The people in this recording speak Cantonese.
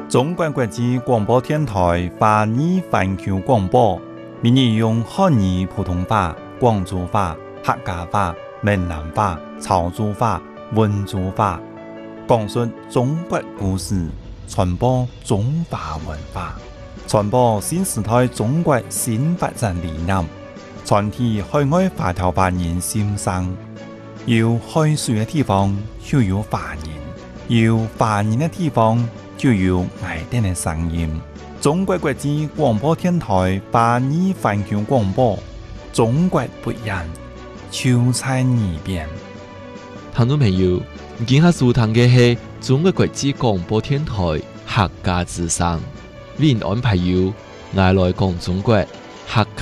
中国国际广播电台华语环球广播，每日用汉语普通话、广州话、客家话、闽南话、潮州话、温州话，讲述中国故事，传播中华文化，传播新时代中国新发展理念，传递海外华侨华人心声。有海水的地方就有华人，有华人的地方就有爱丁的声音。中国国际广播电台华语环球广播，中国不一样，就在耳边。 听众朋友，今下收听嘅係中國國際廣播電台客家之聲，為您安排有我來講中國客